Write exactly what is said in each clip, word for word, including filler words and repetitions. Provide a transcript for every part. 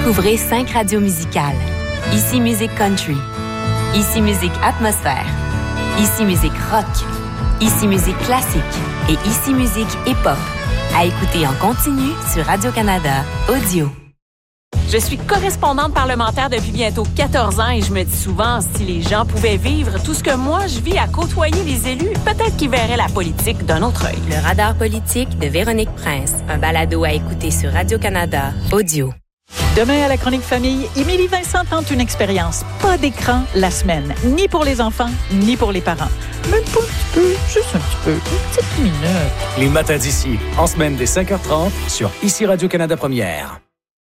Découvrez cinq radios musicales. Ici Musique Country. Ici Musique Atmosphère. Ici Musique Rock. Ici Musique Classique. Et Ici Musique Hip-Hop. À écouter en continu sur Radio-Canada Audio. Je suis correspondante parlementaire depuis bientôt quatorze ans et je me dis souvent, si les gens pouvaient vivre tout ce que moi je vis à côtoyer les élus, peut-être qu'ils verraient la politique d'un autre œil. Le radar politique de Véronique Prince. Un balado à écouter sur Radio-Canada Audio. Demain, à la Chronique Famille, Émilie Vincent tente une expérience. Pas d'écran la semaine, ni pour les enfants, ni pour les parents. Même pas un petit peu, juste un petit peu, une petite minute. Les matins d'ici, en semaine dès cinq heures trente, sur Ici Radio-Canada Première.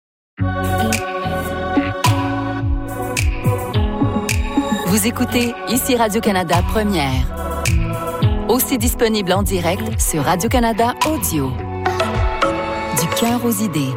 Vous écoutez Ici Radio-Canada Première. Aussi disponible en direct sur Radio-Canada Audio. Du cœur aux idées.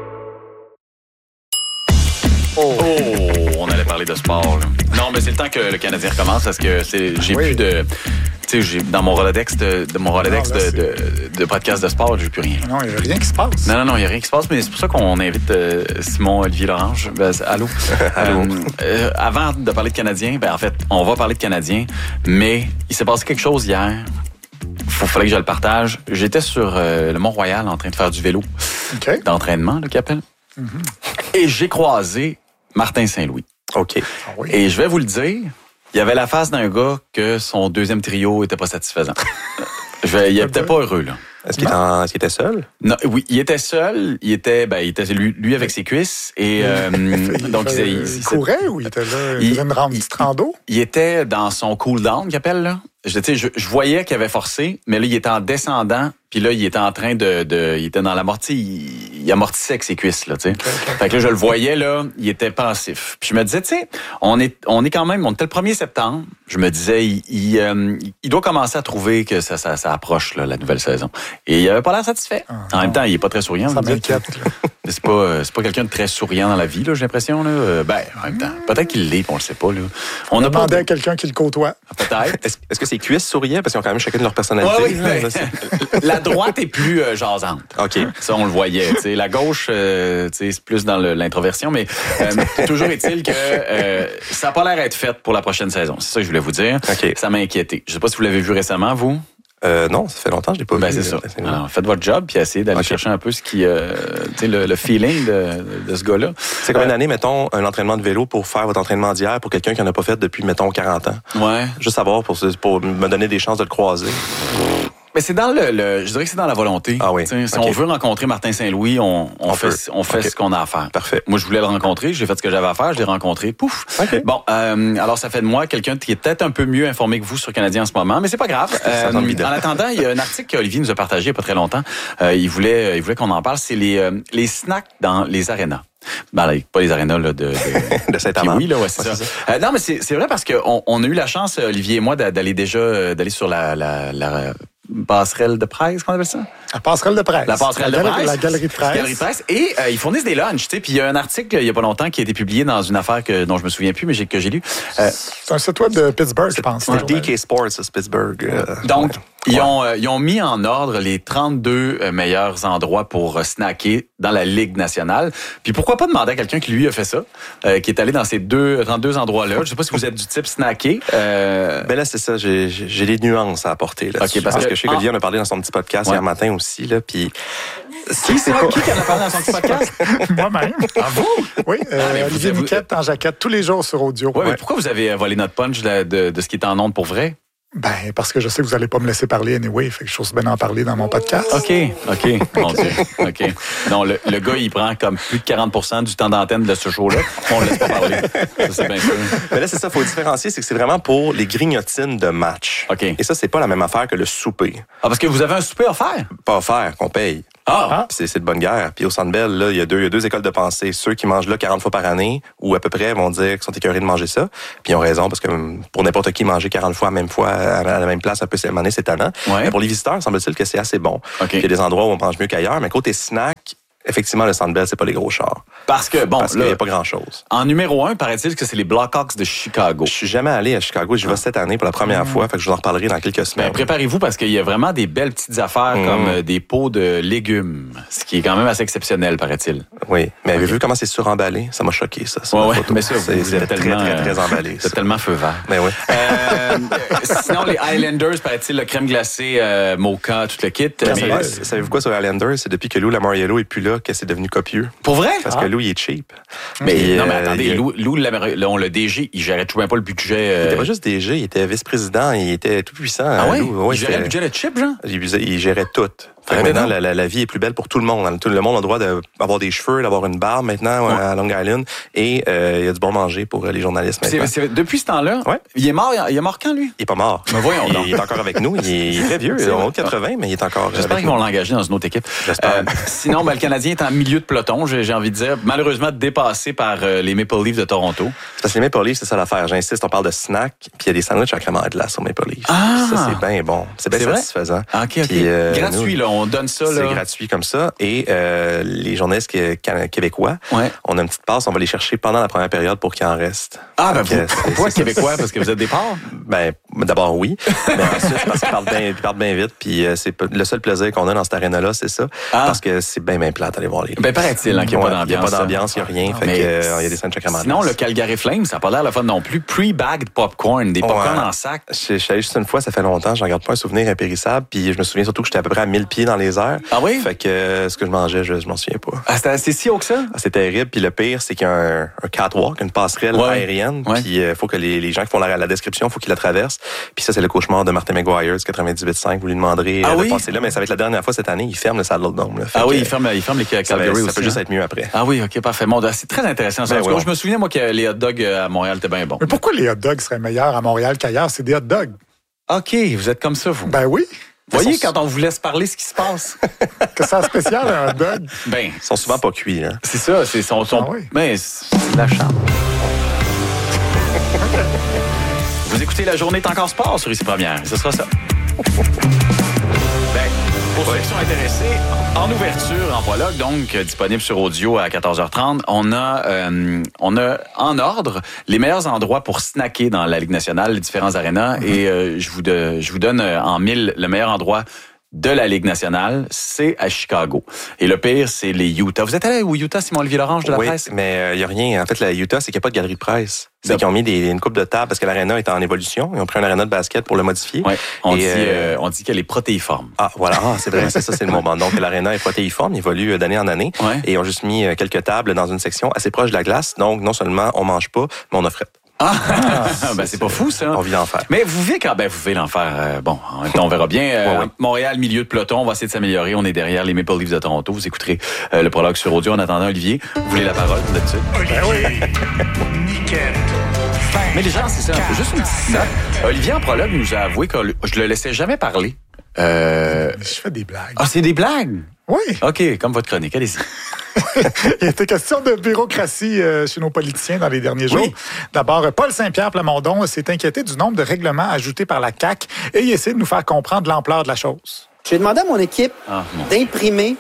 Oh. oh, on allait parler de sport. Là. Non, mais c'est le temps que le Canadien recommence parce que c'est, j'ai oui. plus de... Tu sais, j'ai, dans mon Rolodex, de, de, mon Rolodex non, là, de, de, de podcast de sport, j'ai plus rien. Là. Non, il n'y a rien qui se passe. Non, non, non, il n'y a rien qui se passe, mais c'est pour ça qu'on invite euh, Simon-Olivier Lorange. Ben, allô? allô. Euh, euh, avant de parler de Canadien, ben en fait, on va parler de Canadien, mais il s'est passé quelque chose hier. Il fallait que je le partage. J'étais sur euh, le Mont-Royal en train de faire du vélo okay. d'entraînement, là, qu'il appelle. Mm-hmm. Et j'ai croisé Martin Saint-Louis. OK. Ah oui. Et je vais vous le dire, il y avait la face d'un gars que son deuxième trio était pas satisfaisant. je vais, il était pas heureux, là. Est-ce qu'il, en, est-ce qu'il était seul? Non, oui, il était seul. Il était, ben, il était lui, lui avec ses cuisses. Et euh, il, donc, il, il, il, il courait ou il était là? Il, il faisait une rande, il, petite rando? Il, il était dans son cool-down, qu'il appelle, là. Je, je, je voyais qu'il avait forcé, mais là, il était en descendant. Puis là, il était en train de... de il était dans l'amorti. Il, il amortissait avec ses cuisses, là, tu sais. Okay, okay. Fait que là, je le voyais, là, il était pensif. Puis je me disais, tu sais, on est, on est quand même... On était le premier septembre. Je me disais, il, il, euh, il doit commencer à trouver que ça, ça, ça approche, là, la nouvelle saison. Et il avait pas l'air satisfait. Ah, en même temps, il est pas très souriant. Ça m'inquiète. C'est pas, c'est pas quelqu'un de très souriant dans la vie, là, j'ai l'impression, là. Ben, en même temps, peut-être qu'il l'est, on le sait pas, là. On a demandé pas... à quelqu'un qui le côtoie. Peut-être. Est-ce, est-ce que ses cuisses souriaient? Parce qu'ils ont quand même chacune leur personnalité. Ouais, oui, ben, la droite est plus euh, jasante. OK. Ça, on le voyait. T'sais, la gauche, euh, c'est plus dans le, l'introversion, mais euh, toujours est-il que euh, ça n'a pas l'air d'être fait pour la prochaine saison. C'est ça que je voulais vous dire. Okay. Ça m'a inquiété. Je sais pas si vous l'avez vu récemment, vous. Euh, non, ça fait longtemps que je l'ai pas ben, vu. C'est ça. Alors, faites votre job puis essayez d'aller okay. chercher un peu ce qui, euh, tu sais, le, le feeling de, de ce gars-là. C'est combien euh, d'années, mettons, un entraînement de vélo pour faire votre entraînement d'hier pour quelqu'un qui n'en a pas fait depuis, mettons, quarante ans? Ouais. Juste savoir pour, pour me donner des chances de le croiser. Mais c'est dans le, le, je dirais que c'est dans la volonté. Ah oui. Si okay. on veut rencontrer Martin Saint-Louis, on, on, on fait, on fait okay. ce qu'on a à faire. Parfait. Moi, je voulais le rencontrer, j'ai fait ce que j'avais à faire, je l'ai rencontré, pouf. Okay. Bon, euh, alors ça fait de moi quelqu'un qui est peut-être un peu mieux informé que vous sur Canadien en ce moment, mais c'est pas grave. Euh, en attendant, il y a un article qu'Olivier nous a partagé il y a pas très longtemps. Euh, il voulait, il voulait qu'on en parle. C'est les, euh, les snacks dans les arénas. Ben, là, pas les arénas là, de, de, de Saint-Amand. Oui, là, ouais, c'est ouais, ça. C'est ça. Euh, non, mais c'est, c'est vrai parce qu'on on a eu la chance, Olivier et moi, d'aller déjà d'aller sur la, la, la passerelle de presse, qu'on appelle ça? La passerelle de presse. La passerelle la de galerie, presse. La galerie de presse. Galerie de presse. Et euh, ils fournissent des lunchs, tu sais. Puis il y a un article, il y a pas longtemps, qui a été publié dans une affaire que, dont je me souviens plus, mais j'ai, que j'ai lu. Euh, c'est un site web de Pittsburgh, je pense. C'est D K Sports, c'est Pittsburgh. Euh, Donc, ouais. Ils, ont, euh, ils ont mis en ordre les trente-deux euh, meilleurs endroits pour euh, snacker dans la Ligue nationale. Puis pourquoi pas demander à quelqu'un qui, lui, a fait ça, euh, qui est allé dans ces deux, trente-deux endroits-là. Je sais pas si vous êtes du type snacké. Euh... Ben là, c'est ça. J'ai, j'ai les nuances à apporter. Là, okay, parce, parce que, que je sais qu'Olivier ah. en a parlé dans son petit podcast ouais. hier matin aussi. Là, puis... Qui, c'est pas... qui qui en a parlé dans son petit podcast? Moi-même. Ah, vous? Oui, euh, ah, Olivier vous... Niquette en jaquette tous les jours sur audio. Ouais, ouais. Mais pourquoi vous avez volé notre punch de, de, de ce qui est en ondes pour vrai? Ben, parce que je sais que vous n'allez pas me laisser parler anyway, fait que je trouve bien en parler dans mon podcast. OK, OK, mon Dieu, OK. Non, le, le gars, il prend comme plus de quarante pour cent du temps d'antenne de ce show-là. On ne laisse pas parler. Ça, c'est bien sûr. Mais là, c'est ça, il faut différencier, c'est que c'est vraiment pour les grignotines de match. OK. Et ça, c'est pas la même affaire que le souper. Ah, parce que vous avez un souper offert? Pas offert, qu'on paye. Ah! Puis c'est, c'est de bonne guerre. Puis au Centre Bell, là, il y a deux, il y a deux écoles de pensée. Ceux qui mangent là quarante fois par année, ou à peu près, vont dire qu'ils sont écœurés de manger ça. Puis ils ont raison, parce que pour n'importe qui, manger quarante fois à la même fois, à la même place, un peu c'est mané, c'est tannant. Ouais. Mais pour les visiteurs, semble-t-il que c'est assez bon. Okay. Il y a des endroits où on mange mieux qu'ailleurs. Mais côté snack, effectivement, le Centre Bell, c'est pas les gros chars. Parce que, bon, Parce là, qu'il n'y a pas grand-chose. En numéro un, paraît-il que c'est les Blackhawks de Chicago. Je suis jamais allé à Chicago. J'y vais cette année pour la première fois. Fait que je vous en reparlerai dans quelques semaines. Ben, préparez-vous parce qu'il y a vraiment des belles petites affaires mmh. comme euh, des pots de légumes, ce qui est quand même assez exceptionnel, paraît-il. Oui, mais avez-vous vu comment c'est suremballé? Ça m'a choqué, ça. Ouais, ouais, mais ça, c'est, vous c'est êtes très, tellement, très, très, très emballé. C'est tellement feu vert. Ben oui. Euh, sinon, les Highlanders, paraît-il, le crème glacée, euh, mocha, tout le kit. Mais mais... savez-vous quoi sur les Highlanders? C'est depuis que Lou Lamoriello est plus là que c'est devenu copieux. Pour vrai? Parce ah. que Lou, il est cheap. Mais et, non, mais euh, attendez, il... Lou, Lou Lamoriello, le D G, il gérait tout même pas le budget. Euh... Il était pas juste D G, il était vice-président, il était tout puissant. Ah oui? Lou, ouais, il gérait le budget de chip, genre? Il, il gérait tout. Fait que maintenant, la, la, la vie est plus belle pour tout le monde. Tout le monde a le droit d'avoir des cheveux, d'avoir une barbe maintenant ouais. à Long Island. Et euh, il y a du bon manger pour les journalistes maintenant. C'est, c'est, depuis ce temps-là, ouais. il est mort il est mort quand, lui? Il est pas mort. Mais voyons il, donc. il est encore avec nous. Il est, il est très vieux. Il a haut de quatre-vingts, mais il est encore J'espère avec qu'ils nous. vont l'engager dans une autre équipe. J'espère. Euh, sinon, ben, le Canadien est en milieu de peloton, j'ai, j'ai envie de dire. Malheureusement, dépassé par euh, les Maple Leafs de Toronto. C'est parce que les Maple Leafs, c'est ça l'affaire. J'insiste, on parle de snack, puis il y a des sandwichs à crème à glace au Maple Leafs. Ah! Ça, c'est bien bon. C'est bien satisfaisant. Ah, OK, OK. Puis, euh, gratuit, nous, là. On donne ça, là. C'est gratuit comme ça. Et euh, les journalistes québécois, ouais. on a une petite passe, on va les chercher pendant la première période pour qu'il en reste. Ah, ben, vous, pourquoi québécois? Parce que vous êtes des porcs? Ben, d'abord, oui. Mais ensuite, parce qu'ils parlent bien, ils parlent bien vite. Puis euh, c'est le seul plaisir qu'on a dans cette aréna-là, c'est ça. Ah. Parce que c'est bien, bien plate d'aller voir les. Ben, paraît-il, hein, qu'il n'y a pas d'ambiance. Il n'y a pas d'ambiance, il n'y a rien. Fait que, euh, il y a des scènes de crème. Sinon, le Calgary Flames, ça n'a pas l'air le fun non plus. Pre-bagged popcorn, des popcorn ouais. en sac. Je suis allé juste une fois, ça fait longtemps, j'en garde pas un souvenir impérissable. Puis je me souviens surtout que j'étais à peu près à mille pieds dans les airs. Ah oui? Fait que euh, ce que je mangeais, je, je m'en souviens pas. Ah, c'était assez si haut que ça? Ah, c'est terrible. Puis le pire, c'est qu'il y a un, un catwalk, une passerelle ouais. aérienne. Ouais. Puis il euh, faut que les, les gens qui font la, la description, il faut qu'ils la traversent. Puis ça, c'est le cauchemar de Martin McGuire du quatre-vingt-dix-huit cinq. Vous lui demanderez ah euh, oui? de passer là, mais ça va être la dernière fois cette année. Il ferme le Saddledome. Ah oui, il ferme, il ferme les Calgary aussi. Ça peut juste être mieux après. Ah oui, OK, parfait. Bon, c'est très intéressant. Ben, ouais. Je me souviens, moi, que les hot dogs à Montréal étaient bien bons. Mais pourquoi les hot dogs seraient meilleurs à Montréal qu'ailleurs? C'est des hot dogs. OK, vous êtes comme ça, vous. Ben oui. Vous voyez, sont... quand on vous laisse parler ce qui se passe. Que c'est spécial, un hot dog. Ben, ils sont souvent pas cuits, hein. C'est ça, c'est son. son... Ah oui. Ben, c'est de la chambre. Vous écoutez La Journée est encore sport sur Ici Première. Ce sera ça. Ben, pour ceux qui sont intéressés, en ouverture, en prologue, donc euh, disponible sur audio à quatorze heures trente, on a, euh, on a en ordre les meilleurs endroits pour snacker dans la Ligue nationale, les différents arénas. Mm-hmm. Et euh, je, vous de, je vous donne euh, en mille le meilleur endroit de la Ligue nationale, c'est à Chicago. Et le pire, c'est les Utah. Vous êtes allé au Utah, Simon-Olivier Lorange de la oui, presse? Oui, mais il euh, n'y a rien. En fait, la Utah, c'est qu'il n'y a pas de galerie de presse. C'est qu'ils ont mis des, une coupe de table parce que l'aréna est en évolution. Ils ont pris un aréna de basket pour le modifier. Oui, on, et dit, euh, euh, on dit qu'elle est protéiforme. Ah, voilà, ah, c'est vrai, c'est ça, c'est le moment. Donc, l'aréna est protéiforme, il évolue d'année en année. Ouais. Et ils ont juste mis quelques tables dans une section assez proche de la glace. Donc, non seulement on mange pas, mais on a frette. Ah, ah ben c'est pas fou, ça. On vit l'enfer. Mais vous vivez quand ben vous vivez l'enfer. Euh, bon, en même temps, on verra bien. Euh, ouais, ouais. Montréal, milieu de peloton, on va essayer de s'améliorer. On est derrière les Maple Leafs de Toronto. Vous écouterez euh, le prologue sur audio. En attendant, Olivier, vous voulez la parole, comme d'habitude? Ben oui. Nickel. Mais les gens, c'est ça. Juste une petite note. Olivier, en prologue, nous a avoué que je le laissais jamais parler. Euh... Je fais des blagues. Ah, c'est des blagues? Oui. OK, comme votre chronique. Allez-y. Il était question de bureaucratie euh, chez nos politiciens dans les derniers jours. Oui. D'abord, Paul Saint-Pierre Plamondon s'est inquiété du nombre de règlements ajoutés par la C A Q et il essaie de nous faire comprendre l'ampleur de la chose. J'ai demandé à mon équipe ah, d'imprimer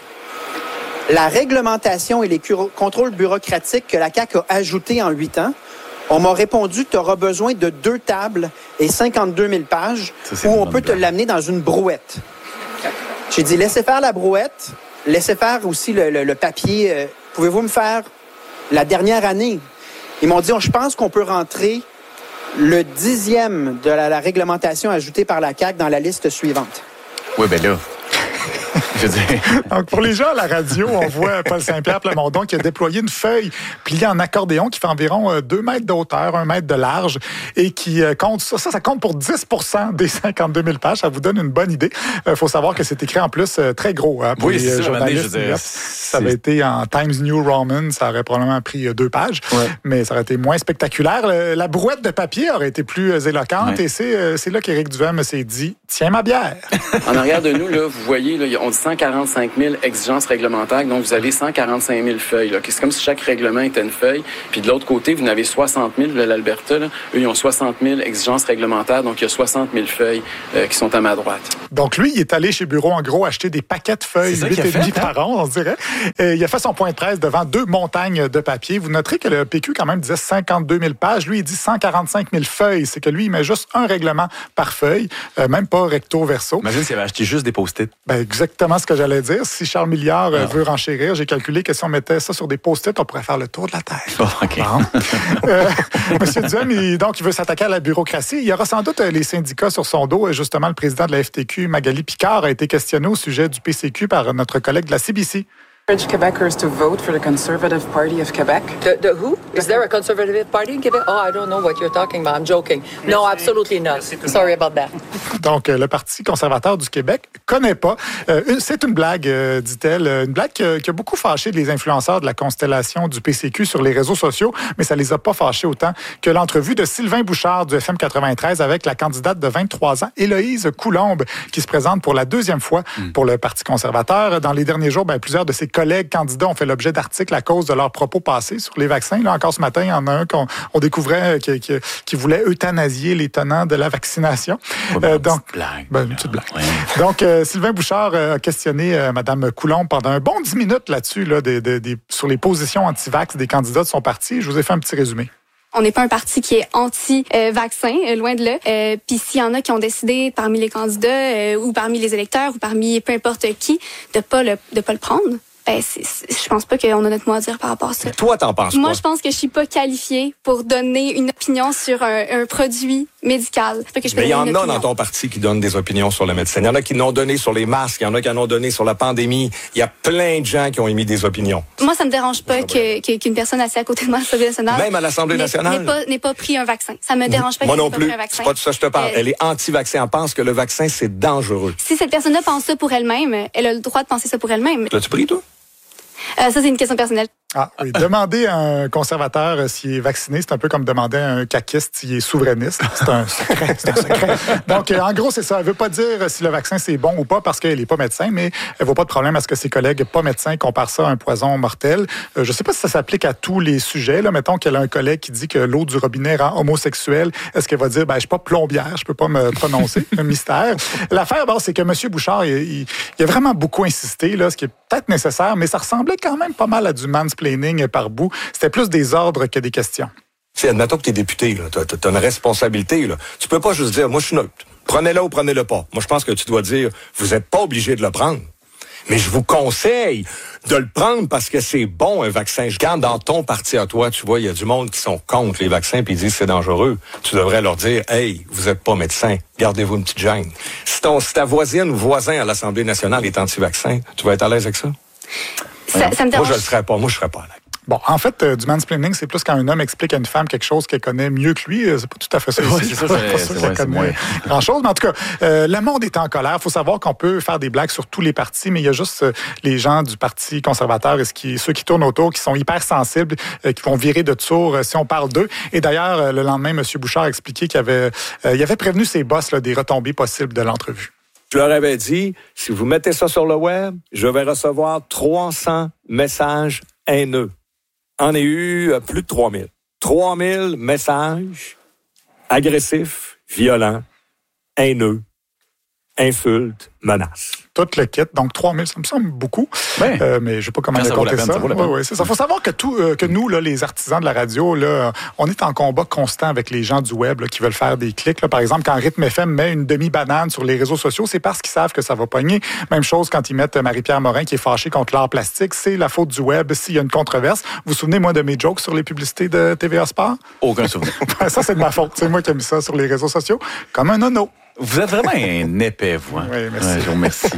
la réglementation et les curo- contrôles bureaucratiques que la C A Q a ajoutés en huit ans. On m'a répondu que tu auras besoin de deux tables et cinquante-deux mille pages ça, où on peut te l'amener dans une brouette. J'ai dit, laissez faire la brouette, laissez faire aussi le, le, le papier. Euh, pouvez-vous me faire la dernière année? Ils m'ont dit, oh, je pense qu'on peut rentrer le dixième de la, la réglementation ajoutée par la C A Q dans la liste suivante. Oui, bien là. Je veux dire... Donc, pour les gens à la radio, on voit Paul Saint-Pierre Plamondon qui a déployé une feuille pliée en accordéon qui fait environ deux mètres de hauteur, un mètre de large et qui compte, ça, ça compte pour dix pour cent des cinquante-deux mille pages. Ça vous donne une bonne idée. Il euh, faut savoir que c'est écrit en plus euh, très gros hein, pour oui, les c'est journalistes. Ça, dire, ça avait été en Times New Roman, ça aurait probablement pris euh, deux pages, ouais. mais ça aurait été moins spectaculaire. Le, la brouette de papier aurait été plus euh, éloquente ouais. et c'est, euh, c'est là qu'Éric Duhem s'est dit « Tiens ma bière! » En arrière de nous, là, vous voyez, là, on dit cent quarante-cinq mille exigences réglementaires, donc vous avez cent quarante-cinq mille feuilles. Là. C'est comme si chaque règlement était une feuille. Puis de l'autre côté, vous en avez soixante mille, là, l'Alberta. Là. Eux, ils ont soixante mille exigences réglementaires, donc il y a soixante mille feuilles euh, qui sont à ma droite. Donc, lui, il est allé chez Bureau en gros acheter des paquets de feuilles, huit et demi par an, on dirait. Et il a fait son point de presse devant deux montagnes de papier. Vous noterez que le P Q, quand même, disait cinquante-deux mille pages. Lui, il dit cent quarante-cinq mille feuilles. C'est que lui, il met juste un règlement par feuille, euh, même pas recto-verso. Imagine s'il avait acheté juste des post-it. Ben, exactement ce que j'allais dire. Si Charles Milliard euh, ah. veut renchérir, j'ai calculé que si on mettait ça sur des post-it, on pourrait faire le tour de la Terre. Oh, OK. Bon. euh, Monsieur Duhem, il, donc, il veut s'attaquer à la bureaucratie. Il y aura sans doute euh, les syndicats sur son dos. Et justement, le président de la F T Q, Magali Picard, a été questionné au sujet du P C Q par notre collègue de la C B C. Urge Quebecers to vote for the Conservative Party of Quebec. The, the who? Is there a Conservative Party in Quebec? Oh, I don't know what you're talking about. I'm joking. No, absolutely not. Sorry about that. Donc, le Parti conservateur du Québec connaît pas. Euh, c'est une blague, euh, dit-elle, une blague qui a, qui a beaucoup fâché les influenceurs de la constellation du P C Q sur les réseaux sociaux, mais ça les a pas fâchés autant que l'entrevue de Sylvain Bouchard du F M quatre-vingt-treize avec la candidate de vingt-trois ans, Héloïse Coulombe, qui se présente pour la deuxième fois mm. pour le Parti conservateur. Dans les derniers jours, ben, plusieurs de ses collègues candidats ont fait l'objet d'articles à cause de leurs propos passés sur les vaccins. Là, encore ce matin, il y en a un qu'on on découvrait qui, qui, qui voulait euthanasier les tenants de la vaccination. Oh, euh, donc, petite blague. Ben, une petite blague. Ouais. Donc, euh, Sylvain Bouchard euh, a questionné euh, Mme Coulombe pendant un bon dix minutes là-dessus, là, de, de, de, sur les positions anti-vax des candidats de son parti. Je vous ai fait un petit résumé. On n'est pas un parti qui est anti-vaccin, euh, loin de là. Euh, Puis s'il y en a qui ont décidé parmi les candidats euh, ou parmi les électeurs ou parmi peu importe qui de pas le de pas le prendre, ben c'est, c'est, je pense pas qu'on a notre mot à dire par rapport à ça. Toi, t'en penses quoi? Moi, je pense que je suis pas qualifiée pour donner une opinion sur un, un produit médical. Que je Mais il y en a dans ton parti qui donnent des opinions sur le médecin. Il y en a qui l'ont donné sur les masques, il y en a qui en ont donné sur la pandémie. Il y a plein de gens qui ont émis des opinions. Moi, ça me dérange pas que, que, qu'une personne assise à côté de moi à l'Assemblée nationale... Même à l'Assemblée nationale? N'ait pas, n'ait pas pris un vaccin. Ça me dérange pas moi qu'elle non n'ait plus. pas pris un vaccin. C'est pas de ça que je te parle. Euh, Elle est anti-vaccin. Elle pense que le vaccin, c'est dangereux. Si cette personne-là pense ça pour elle-même, elle a le droit de penser ça pour elle-même. L'as-tu pris, toi? Euh, ça, c'est une question personnelle. Ah oui, demander à un conservateur euh, s'il est vacciné, c'est un peu comme demander à un caquiste s'il est souverainiste. C'est un secret, c'est un secret. Donc, euh, en gros, c'est ça. Elle veut pas dire si le vaccin, c'est bon ou pas parce qu'elle est pas médecin, mais elle voit pas de problème à ce que ses collègues pas médecins comparent ça à un poison mortel. Euh, je sais pas si ça s'applique à tous les sujets. Là, mettons qu'elle a un collègue qui dit que l'eau du robinet rend homosexuel. Est-ce qu'elle va dire, ben, je suis pas plombière, je peux pas me prononcer? Un mystère. L'affaire, bon, c'est que M. Bouchard, il, il, il a vraiment beaucoup insisté, là, ce qui est peut-être nécessaire, mais ça ressemblait quand même pas mal à du mansplaining par bout. C'était plus des ordres que des questions. Si, admettons que tu es député, tu as une responsabilité. Là. Tu peux pas juste dire, moi, je suis neutre. Prenez-le ou prenez-le pas. Moi, je pense que tu dois dire, vous n'êtes pas obligé de le prendre. Mais je vous conseille de le prendre parce que c'est bon, un vaccin. Je garde dans ton parti à toi, tu vois, il y a du monde qui sont contre les vaccins puis ils disent que c'est dangereux. Tu devrais leur dire, hey, vous n'êtes pas médecin, gardez-vous une petite gêne. Si, ton, si ta voisine ou voisin à l'Assemblée nationale est anti-vaccin, tu vas être à l'aise avec ça? Ça, ça me dérange. Moi, je le ferais pas. Moi, je serais pas à l'aise. Bon, en fait, euh, du mansplaining, c'est plus quand un homme explique à une femme quelque chose qu'elle connaît mieux que lui. C'est pas tout à fait ça ici. Ouais, c'est ça, c'est, c'est, c'est, c'est moins grand-chose. Mais en tout cas, euh, le monde est en colère. Il faut savoir qu'on peut faire des blagues sur tous les partis, mais il y a juste euh, les gens du Parti conservateur et ce qui, ceux qui tournent autour, qui sont hyper sensibles, euh, qui vont virer de tour euh, si on parle d'eux. Et d'ailleurs, euh, le lendemain, M. Bouchard a expliqué qu'il avait, euh, il avait prévenu ses boss là, des retombées possibles de l'entrevue. Je leur avais dit, si vous mettez ça sur le web, je vais recevoir trois cents messages haineux. En a eu plus de trois mille. trois mille messages agressifs, violents, haineux, insultes, menaces. Tout le kit. Donc, trois mille, ça me semble beaucoup. Ouais. Euh, mais je ne sais pas comment ça compter ça. ça. Oui, oui, c'est ça. Il faut savoir que, tout, euh, que nous, là, les artisans de la radio, là, on est en combat constant avec les gens du web là, qui veulent faire des clics. Là. Par exemple, quand Rythme F M met une demi-banane sur les réseaux sociaux, c'est parce qu'ils savent que ça va pogner. Même chose quand ils mettent Marie-Pierre Morin qui est fâchée contre l'art plastique. C'est la faute du web s'il y a une controverse. Vous vous souvenez, moi, de mes jokes sur les publicités de T V A Sport? Aucun souvenir. Ça, c'est de ma faute. C'est moi qui ai mis ça sur les réseaux sociaux. Comme un nono. Vous êtes vraiment un épais, vous. Hein? Oui, merci. Ouais, je vous remercie.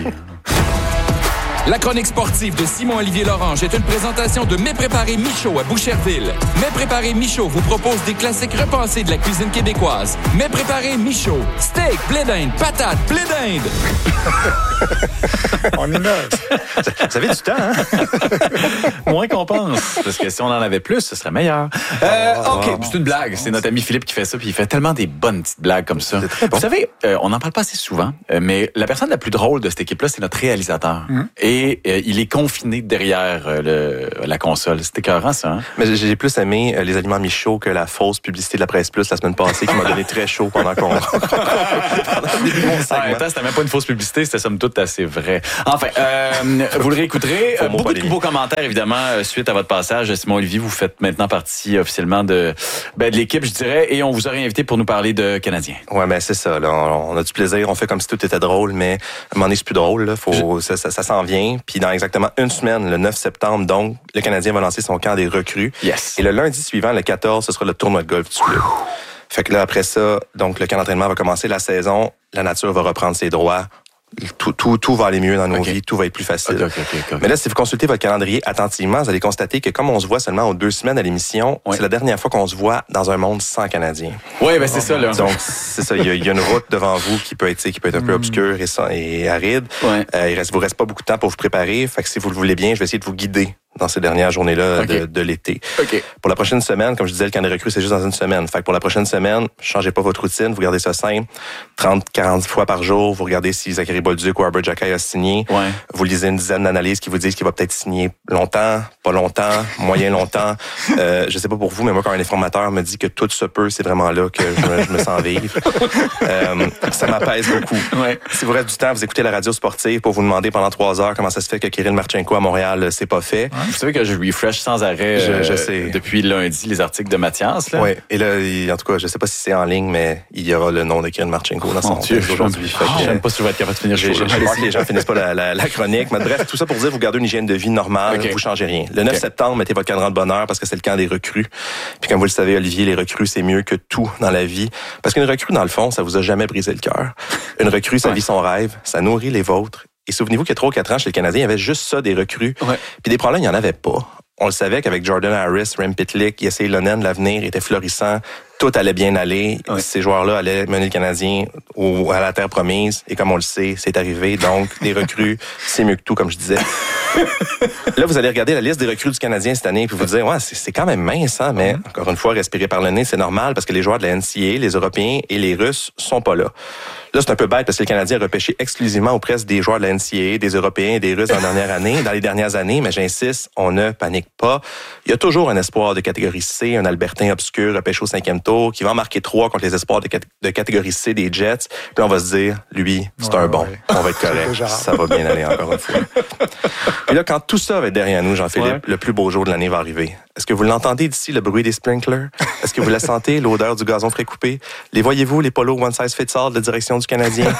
La chronique sportive de Simon-Olivier Lorange est une présentation de Mets Préparés Michaud à Boucherville. Mets Préparés Michaud vous propose des classiques repensés de la cuisine québécoise. Mets Préparés Michaud. Steak, blé d'Inde, patates, blé d'Inde. On innove. Ça, ça fait du temps, hein? Moins qu'on pense. chance, parce que si on en avait plus, ce serait meilleur. Euh, OK, c'est une blague. C'est notre ami Philippe qui fait ça, puis il fait tellement des bonnes petites blagues comme ça. Bon. Vous savez, euh, on n'en parle pas assez souvent, euh, mais la personne la plus drôle de cette équipe-là, c'est notre réalisateur. Mmh. Et euh, il est confiné derrière euh, le, la console. C'était écœurant, ça. Hein? Mais j'ai plus aimé euh, les aliments Michaud que la fausse publicité de la Presse Plus la semaine passée qui m'a donné très chaud pendant qu'on... pendant le début de mon segment. Ah, c'était même pas une fausse publicité, c'était somme toute assez vrai. Enfin, euh, vous le réécouterez. Euh, beaucoup de beaux commentaires, évidemment, euh, suite à votre passage. Simon Olivier, vous faites maintenant partie officiellement de, ben, de l'équipe, je dirais, et on vous aurait invité pour nous parler de Canadiens. Ouais, ben c'est ça. Là, on, on a du plaisir, on fait comme si tout était drôle, mais à un moment donné, c'est plus drôle. Là. Faut, je... Ça, ça, ça s'en vient. Puis dans exactement une semaine, le neuf septembre, donc, le Canadien va lancer son camp des recrues. Yes. Et le lundi suivant, le quatorze, ce sera le tournoi de golf du club. Fait que là, après ça, donc le camp d'entraînement va commencer, la saison, la nature va reprendre ses droits. Tout, tout, tout va aller mieux dans nos okay. vies, tout va être plus facile. Okay, okay, okay, okay. Mais là, si vous consultez votre calendrier attentivement, vous allez constater que comme on se voit seulement aux deux semaines à l'émission, ouais. c'est la dernière fois qu'on se voit dans un monde sans Canadiens. Oui, ben c'est oh, ça, là. Donc, c'est ça, il y, a, il y a une route devant vous qui peut être, qui peut être un peu obscure et, et aride. Ouais. Euh, il reste, vous reste pas beaucoup de temps pour vous préparer. Fait que si vous le voulez bien, je vais essayer de vous guider dans ces dernières journées-là okay. de, de l'été. Okay. Pour la prochaine semaine, comme je disais, le camp des recrues, c'est juste dans une semaine. Fait que pour la prochaine semaine, changez pas votre routine, vous gardez ça simple. trente à quarante fois par jour, vous regardez si Zachary Bolduc ou Arbor Xhekaj a signé. Ouais. Vous lisez une dizaine d'analyses qui vous disent qu'il va peut-être signer longtemps, pas longtemps, moyen longtemps. Euh, je sais pas pour vous, mais moi, quand un informateur me dit que tout se peut, c'est vraiment là que je me, je me sens vivre. Euh, ça m'apaise beaucoup. Ouais. Si vous reste du temps, vous écoutez la radio sportive pour vous demander pendant trois heures comment ça se fait que Kirill Marchenko à Montréal, c'est pas fait. Ouais. Vous savez que je refresh sans arrêt je, je sais. Euh, depuis lundi les articles de Mathias. Oui, et là, il, en tout cas, je sais pas si c'est en ligne, mais il y aura le nom de Kirill Marchenko dans son texte aujourd'hui. Oh, je sais pas si je vais être capable de finir. Je sais pas que les gens finissent pas la, la, la chronique. Mais bref, tout ça pour dire, vous gardez une hygiène de vie normale, okay. vous changez rien. Le neuf okay. septembre, mettez votre cadran de bonheur parce que c'est le camp des recrues. Puis comme vous le savez, Olivier, les recrues, c'est mieux que tout dans la vie. Parce qu'une recrue, dans le fond, ça vous a jamais brisé le cœur. Une recrue, ça ouais. vit son rêve, ça nourrit les vôtres. Et souvenez-vous qu'il y a trois ou quatre ans, chez le Canadien, il y avait juste ça, des recrues. Ouais. Puis des problèmes, il n'y en avait pas. On le savait qu'avec Jordan Harris, Rem Pitlick, Jesse Ylönen, l'avenir était florissant. Tout allait bien aller. Ouais. Ces joueurs-là allaient mener le Canadien au, à la terre promise. Et comme on le sait, c'est arrivé. Donc, les recrues, c'est mieux que tout, comme je disais. Là, vous allez regarder la liste des recrues du Canadien cette année et vous dire, ouais, c'est, c'est quand même mince, hein, mais encore une fois, respirer par le nez, c'est normal parce que les joueurs de la N C A A, les Européens et les Russes sont pas là. Là, c'est un peu bête parce que le Canadien a repêché exclusivement auprès des joueurs de la N C A A, des Européens et des Russes dans la dernière année, dans les dernières années, mais j'insiste, on ne panique pas. Il y a toujours un espoir de catégorie C, un Albertain obscur repêché au cinquième tour, qui va en marquer trois contre les espoirs de, cat- de catégorie C des Jets. Puis on va se dire, lui, c'est ouais, un bon. Ouais. On va être correct. Ça va bien aller encore une fois. Et là, quand tout ça va être derrière nous, Jean-Philippe, ouais. le plus beau jour de l'année va arriver. Est-ce que vous l'entendez d'ici, le bruit des sprinklers? Est-ce que vous la sentez, l'odeur du gazon frais coupé? Les voyez-vous, les polos one size fits all de la direction du Canadien?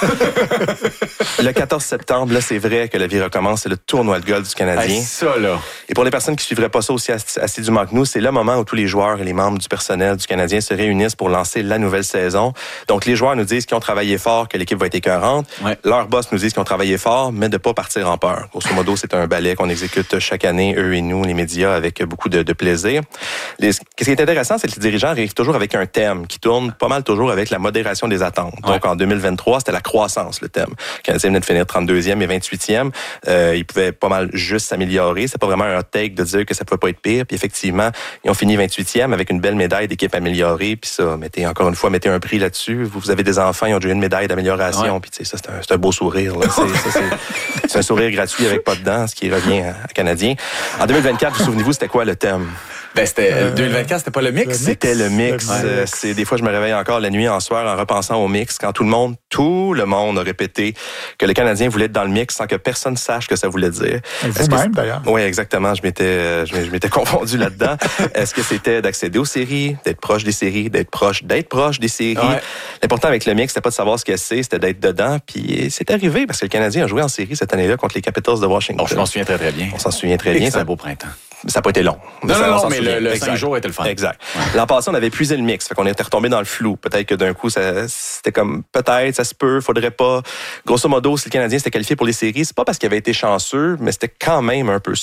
Le quatorze septembre, là, c'est vrai que la vie recommence. C'est le tournoi de golf du Canadien. Hey, ça, là. Et pour les personnes qui suivraient pas ça aussi assidûment que nous, c'est le moment où tous les joueurs et les membres du personnel du Canadien se réunissent pour lancer la nouvelle saison. Donc, les joueurs nous disent qu'ils ont travaillé fort, que l'équipe va être écœurante. Ouais. Leurs boss nous disent qu'ils ont travaillé fort, mais de pas partir en peur. Grosso modo, c'est un ballet qu'on exécute chaque année, eux et nous, les médias, avec beaucoup de, de plaisir. Les, ce qui est intéressant, c'est que les dirigeants arrivent toujours avec un thème qui tourne pas mal toujours avec la modération des attentes. Ouais. Donc, en deux mille vingt-trois, c'était la croissance, le thème. Le Canadien venait de finir trente-deuxième et vingt-huitième. Euh, ils pouvaient pas mal juste s'améliorer. C'est pas vraiment un hot take de dire que ça pouvait pas être pire. Puis effectivement, ils ont fini vingt-huitième avec une belle médaille d'équipe améliorée. Puis ça, mettez encore une fois, mettez un prix là-dessus. Vous, vous avez des enfants, ils ont déjà une médaille d'amélioration. Ouais. Puis tu sais, ça, c'est un, c'est un beau sourire. Là. C'est, ça, c'est, c'est un sourire gratuit avec pas de dents, ce qui revient à, à Canadien. En deux mille vingt-quatre, vous souvenez-vous, c'était quoi le thème? Ben, c'était, euh, deux mille vingt-quatre, c'était pas le mix? C'était le mix. Le mix. Euh, c'est, des fois, je me réveille encore la nuit en soir en repensant au mix, quand tout le monde, tout le monde a répété que le Canadien voulait être dans le mix sans que personne sache ce que ça voulait dire. Vous-même, d'ailleurs. Oui, exactement. Je m'étais, je m'étais confondu là-dedans. Est-ce que c'était d'accéder aux séries, d'être proche des séries, d'être proche, d'être proche des séries? Ouais. L'important avec le mix, c'était pas de savoir ce que c'est, c'était d'être dedans. Puis c'est arrivé parce que le Canadien a joué en série cette année-là contre les Capitals de Washington. Oh, je m'en souviens très, très bien. On s'en souvient très bien. C'est un beau printemps. Ça n'a pas été long. Non, ça, non, non, mais le, le cinq jours était le fun. Exact. Ouais. L'an passé, on avait épuisé le mix. Fait qu'on était retombé dans le flou. Peut-être que d'un coup, ça, c'était comme, peut-être, ça se peut, faudrait pas. Grosso modo, si le Canadien s'était qualifié pour les séries, c'est pas parce qu'il avait été chanceux, mais c'était quand même un peu ça.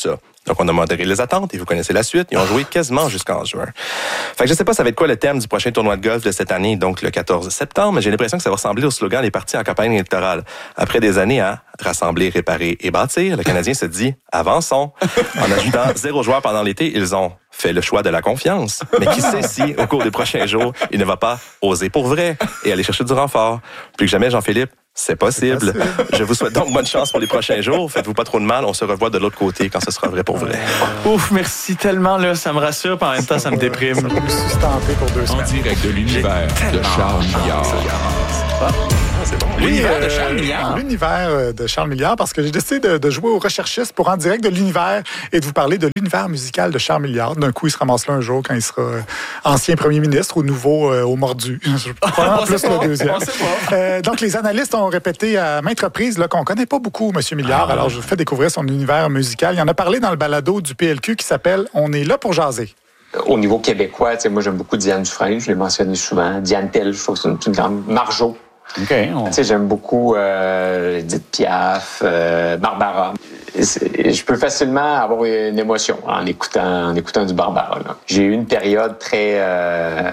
Donc, on a modéré les attentes et vous connaissez la suite. Ils ont joué quasiment jusqu'en juin. Fait que je sais pas ça va être quoi le thème du prochain tournoi de golf de cette année, donc le quatorze septembre, mais j'ai l'impression que ça va ressembler au slogan des partis en campagne électorale. Après des années à rassembler, réparer et bâtir, le Canadien se dit « avançons ». En ajoutant zéro joueur pendant l'été, ils ont fait le choix de la confiance. Mais qui sait si, au cours des prochains jours, il ne va pas oser pour vrai et aller chercher du renfort. Plus que jamais, Jean-Philippe, c'est possible. c'est possible. Je vous souhaite donc bonne chance pour les prochains jours. Faites-vous pas trop de mal. On se revoit de l'autre côté quand ce sera vrai pour vrai. Ouf, merci tellement. Là, ça me rassure, puis en même temps, ça me déprime. Ça peut me sustenté pour deux semaines. En direct de l'univers de Charles Milliard. C'est bon. L'univers de Charles Milliard. L'univers de Charles Milliard, parce que j'ai décidé de, de jouer aux recherchistes pour en direct de l'univers et de vous parler de l'univers musical de Charles Milliard. D'un coup, il se ramasse là un jour quand il sera euh, ancien premier ministre ou nouveau euh, au mordu. Probablement plus le deuxième. Euh, donc, les analystes ont répété à maintes reprises là, qu'on ne connaît pas beaucoup M. Milliard. Ah, alors, je vous fais découvrir son univers musical. Il en a parlé dans le balado du P L Q qui s'appelle « On est là pour jaser ». Au niveau québécois, moi, j'aime beaucoup Diane Dufresne. Je l'ai mentionné souvent. Diane Tell, je trouve que c'est une, une grande... Marjo. Okay, on... J'aime beaucoup euh, Edith Piaf, euh, Barbara. Je peux facilement avoir une émotion en écoutant, en écoutant du Barbara. Là. J'ai eu une période très... Euh,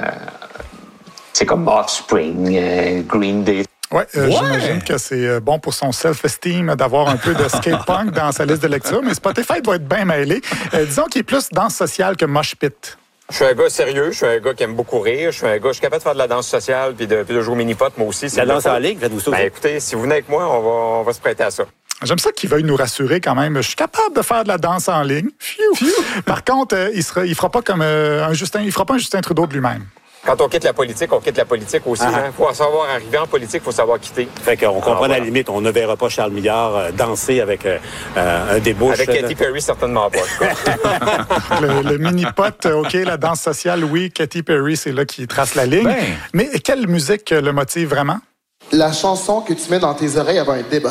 c'est comme Offspring, euh, Green Day. Oui, euh, ouais. J'imagine que c'est bon pour son self-esteem d'avoir un peu de skate punk dans sa liste de lecture, mais Spotify doit être bien mêlé. Euh, disons qu'il est plus danse sociale que mosh pit. Je suis un gars sérieux, je suis un gars qui aime beaucoup rire, je suis un gars, je suis capable de faire de la danse sociale puis de, puis de jouer au mini-pot, moi aussi. La danse en ligne, faites-vous ça? Ben, écoutez, si vous venez avec moi, on va, on va se prêter à ça. J'aime ça qu'il veuille nous rassurer quand même. Je suis capable de faire de la danse en ligne. Pfiou. Par contre, euh, il sera, il fera pas comme euh, un Justin, il fera pas un Justin Trudeau de lui-même. Quand on quitte la politique, on quitte la politique aussi. Il ah. hein? faut savoir arriver en politique, il faut savoir quitter. Fait qu'on comprend ah, voilà. à la limite, on ne verra pas Charles Milliard euh, danser avec euh, un débouche. Avec Katy Perry, certainement pas. le le mini-pot, OK, la danse sociale, oui. Katy Perry, c'est là qui trace la ligne. Ben. Mais quelle musique le motive vraiment? La chanson que tu mets dans tes oreilles avant un débat.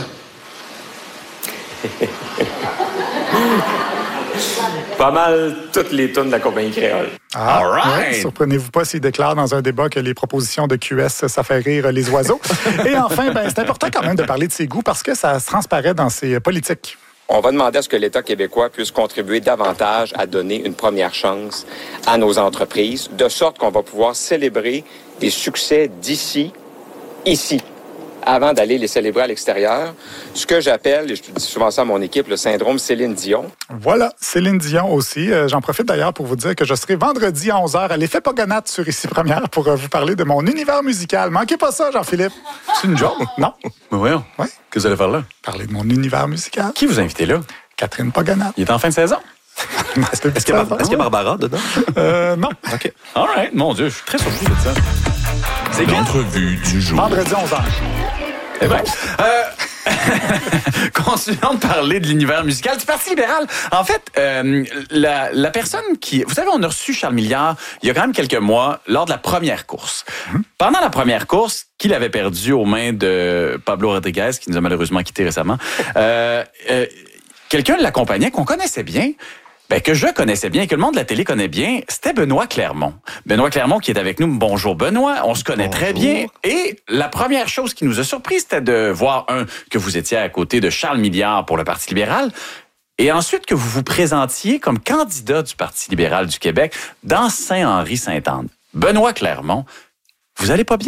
Pas mal toutes les tunes de la compagnie créole. Ah, all right. Ouais, surprenez-vous pas s'il déclare dans un débat que les propositions de Q S, ça fait rire les oiseaux. Et enfin, ben, c'est important quand même de parler de ses goûts parce que ça se transparaît dans ses politiques. On va demander à ce que l'État québécois puisse contribuer davantage à donner une première chance à nos entreprises, de sorte qu'on va pouvoir célébrer des succès d'ici, ici, avant d'aller les célébrer à l'extérieur. Ce que j'appelle, et je dis souvent ça à mon équipe, le syndrome Céline Dion. Voilà, Céline Dion aussi. Euh, j'en profite d'ailleurs pour vous dire que je serai vendredi à onze heures à l'Effet Pogonate sur Ici Première pour euh, vous parler de mon univers musical. Manquez pas ça, Jean-Philippe. C'est une joke? Non. Mais voyons. Ouais. Qu'est-ce que vous allez faire là? Parler de mon univers musical. Qui vous a invité là? Catherine Pogonate. Il est en fin de saison? Est-ce qu'il est y, Bar- est-ce qu'il y a Barbara dedans? Euh, non. OK. All right. Mon Dieu, je suis très surpris de ça. C'est l'entrevue du jour. Vendredi onze heures. Eh bien, euh, continuons de parler de l'univers musical du Parti libéral. En fait, euh, la, la personne qui... Vous savez, on a reçu Charles Milliard il y a quand même quelques mois lors de la première course. Mm-hmm. Pendant la première course, qu'il avait perdue aux mains de Pablo Rodriguez, qui nous a malheureusement quittés récemment, euh, euh, quelqu'un l'accompagnait qu'on connaissait bien, ben, que je connaissais bien, que le monde de la télé connaît bien, c'était Benoît Clermont. Benoît Clermont qui est avec nous. Bonjour Benoît, on se connaît Bonjour. Très bien. Et la première chose qui nous a surpris, c'était de voir, un, que vous étiez à côté de Charles Milliard pour le Parti libéral, et ensuite que vous vous présentiez comme candidat du Parti libéral du Québec dans Saint-Henri-Sainte-Anne. Benoît Clermont, vous allez pas bien?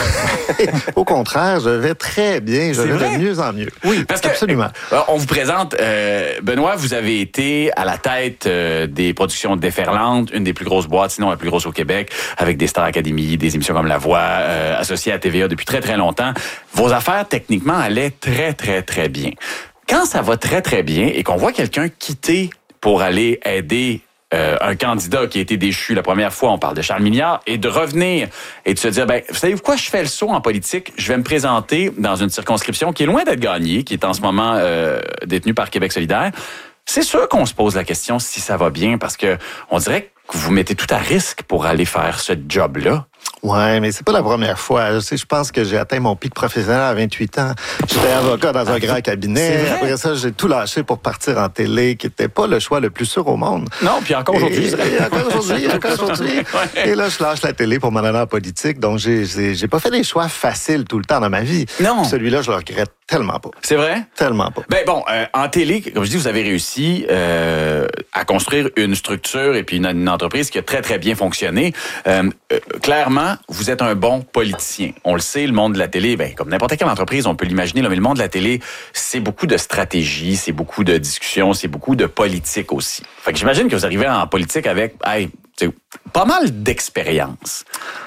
Au contraire, je vais très bien. Je C'est vais vrai? de mieux en mieux. Oui, parce que, absolument. Euh, on vous présente, euh, Benoît, vous avez été à la tête euh, des productions Déferlantes, une des plus grosses boîtes, sinon la plus grosse au Québec, avec des Star Academy, des émissions comme La Voix, euh, associées à T V A depuis très, très longtemps. Vos affaires, techniquement, allaient très, très, très bien. Quand ça va très, très bien et qu'on voit quelqu'un quitter pour aller aider Euh, un candidat qui a été déchu la première fois, on parle de Charles Milliard, et de revenir et de se dire, ben, vous savez quoi, je fais le saut en politique, je vais me présenter dans une circonscription qui est loin d'être gagnée, qui est en ce moment euh, détenue par Québec solidaire. C'est sûr qu'on se pose la question si ça va bien, parce que on dirait que vous mettez tout à risque pour aller faire ce job-là. Ouais, mais c'est pas la première fois. Je sais, je pense que j'ai atteint mon pic professionnel à vingt-huit ans. J'étais avocat dans un grand cabinet. Après ça, j'ai tout lâché pour partir en télé, qui n'était pas le choix le plus sûr au monde. Non, puis encore aujourd'hui. Et, et encore aujourd'hui, encore aujourd'hui. Ouais. Et là, je lâche la télé pour m'en aller en politique. Donc, j'ai, j'ai, j'ai pas fait des choix faciles tout le temps dans ma vie. Non. Celui-là, je le regrette Tellement pas. C'est vrai? Tellement pas. Ben bon, euh, en télé, comme je dis, vous avez réussi euh, à construire une structure et puis une, une entreprise qui a très, très bien fonctionné. Euh, euh, clairement, vous êtes un bon politicien. On le sait, le monde de la télé, ben comme n'importe quelle entreprise, on peut l'imaginer, là, mais le monde de la télé, c'est beaucoup de stratégie, c'est beaucoup de discussion, c'est beaucoup de politique aussi. Fait que j'imagine que vous arrivez en politique avec hey, pas mal d'expérience.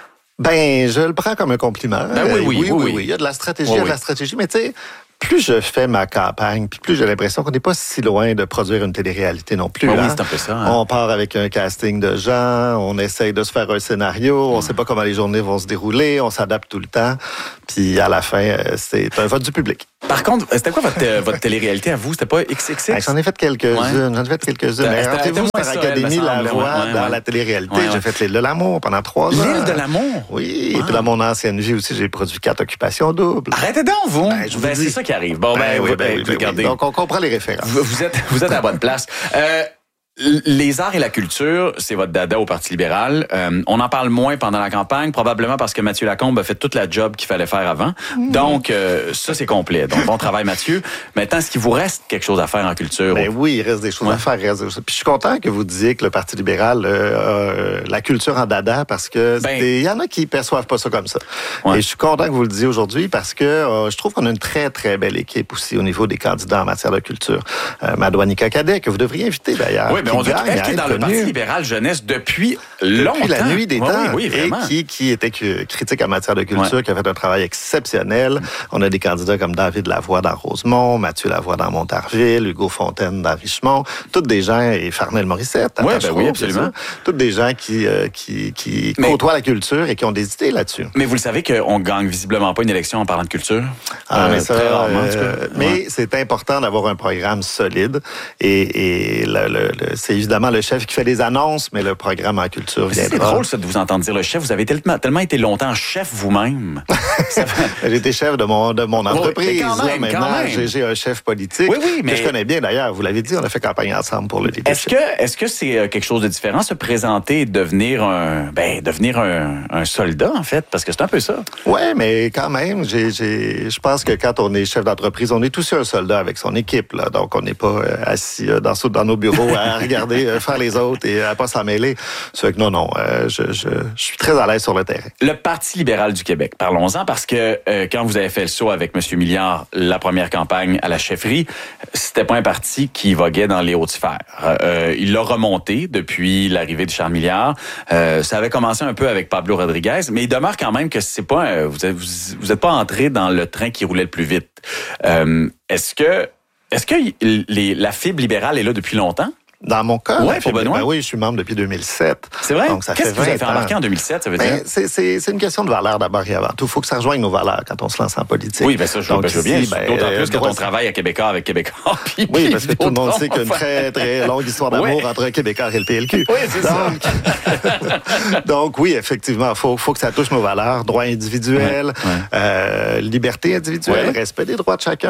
Ben, je le prends comme un compliment. Ben oui, oui, oui, oui, oui, oui. oui. Il y a de la stratégie, Oui, il y a de oui. la stratégie, mais tu sais, plus je fais ma campagne, puis plus j'ai l'impression qu'on n'est pas si loin de produire une télé-réalité non plus. Ben hein? oui, c'est un peu ça. Hein? On part avec un casting de gens, on essaye de se faire un scénario, on ne sait pas comment les journées vont se dérouler, on s'adapte tout le temps, puis à la fin, c'est un vote du public. Par contre, c'était quoi votre, euh, votre télé-réalité à vous? C'était pas X X X? Ben, j'en ai fait quelques-unes, ouais. j'en ai fait quelques-unes. Mais rappelez-vous, Star Académie, La Voix, ouais, dans ouais. la télé-réalité, ouais, ouais. j'ai fait L'Île de l'amour pendant trois ans. L'Île de l'amour? Oui, wow. Et puis dans mon ancienne vie aussi, j'ai produit quatre occupations doubles. Arrêtez donc, vous! Ben, je vous ben, dis. C'est ça qui arrive. Bon, ben, ben oui, ben, oui, ben, regardez. Oui. Donc, on comprend les références. Vous, vous, êtes, vous êtes à la bonne place. Euh, Les arts et la culture, c'est votre dada au Parti libéral. Euh, on en parle moins pendant la campagne, probablement parce que Mathieu Lacombe a fait toute la job qu'il fallait faire avant. Mmh. Donc, euh, ça, c'est complet. Donc, bon travail, Mathieu. Maintenant, est-ce qu'il vous reste quelque chose à faire en culture? Ben oui, il reste des choses ouais. à faire. Il reste des choses. Puis je suis content que vous disiez que le Parti libéral euh, a la culture en dada parce que il ben... y en a qui perçoivent pas ça comme ça. Ouais. Et je suis content que vous le disiez aujourd'hui parce que euh, je trouve qu'on a une très, très belle équipe aussi au niveau des candidats en matière de culture. Euh, Madouanika Cadet, que vous devriez inviter d'ailleurs. Oui, mais on dit qu'elle est dans le Parti libéral jeunesse depuis longtemps. Depuis la nuit des temps. Oui, oui, vraiment. Et qui, qui était critique en matière de culture, ouais. qui a fait un travail exceptionnel. On a des candidats comme David Lavoie dans Rosemont, Mathieu Lavoie dans Montarville, Hugo Fontaine dans Richemont. Toutes des gens, et Farnel Morissette. Ouais, ben oui, absolument. Toutes des gens qui, euh, qui, qui mais, côtoient la culture et qui ont des idées là-dessus. Mais vous le savez qu'on gagne visiblement pas une élection en parlant de culture? Ah, euh, mais ça, très rarement, euh, en tout cas. Mais ouais. c'est important d'avoir un programme solide. Et, et le, le, le, c'est évidemment le chef qui fait des annonces, mais le programme en culture viendra. C'est drôle, ça, de vous entendre dire le chef. Vous avez tellement, tellement été longtemps chef vous-même. J'ai été chef de mon, de mon entreprise. Oh, quand même, là, quand même. J'ai, j'ai un chef politique oui, oui, mais... que je connais bien d'ailleurs. Vous l'avez dit, on a fait campagne ensemble pour le leadership. Est-ce que, est-ce que c'est quelque chose de différent, se présenter et devenir un, ben, devenir un, un soldat, en fait? Parce que c'est un peu ça. Oui, mais quand même, j'ai, j'ai, je pense que quand on est chef d'entreprise, on est aussi un soldat avec son équipe. Là. Donc, on n'est pas assis dans, dans nos bureaux à regarder faire les autres et à pas s'en mêler. C'est que non, non, euh, je, je, je suis très à l'aise sur le terrain. Le Parti libéral du Québec, parlons-en, parce que euh, quand vous avez fait le saut avec M. Milliard, la première campagne à la chefferie, c'était pas un parti qui voguait dans les hautes sphères. Euh, il l'a remonté depuis l'arrivée de Charles Milliard. Euh, ça avait commencé un peu avec Pablo Rodriguez, mais il demeure quand même que c'est pas un, vous êtes, vous êtes pas entré dans le train qui roulait le plus vite. Euh, est-ce que est-ce que les, la fibre libérale est là depuis longtemps? Dans mon cas, ouais, pour Benoît. Ben oui, je suis membre depuis deux mille sept. C'est vrai? Donc, ça Qu'est-ce fait que vous avez fait embarquer en deux mille sept, ça veut ben, dire? C'est, c'est, c'est une question de valeur d'abord et avant tout. Il faut que ça rejoigne nos valeurs quand on se lance en politique. Oui, bien ça, je, Donc, ben, je veux bien. Ici, ben, d'autant plus euh, quand on travaille à Québécois avec Québécois. Puis, oui, parce que tout le monde sait qu'il y a une très, très longue histoire d'amour oui. entre un Québécois et le P L Q. Oui, c'est Donc, ça. Donc, oui, effectivement, il faut, faut que ça touche nos valeurs. Droits individuels, ouais, ouais. Euh, liberté individuelle, ouais. respect des droits de chacun,